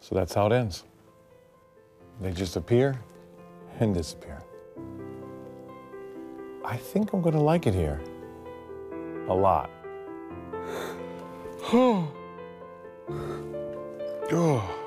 So that's how it ends. They just appear and disappear. I think I'm gonna like it here. A lot. Oh.